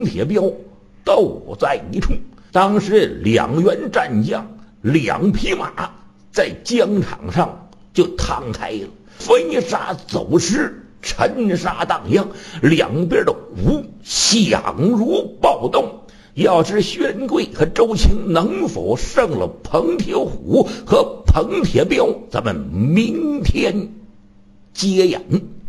铁彪都在一处。当时2员战将2匹马在疆场上就趟开了，飞沙走石，沉沙荡漾，两边的武响如暴动。要知薛仁贵和周青能否胜了彭铁虎和彭铁彪，咱们明天接演。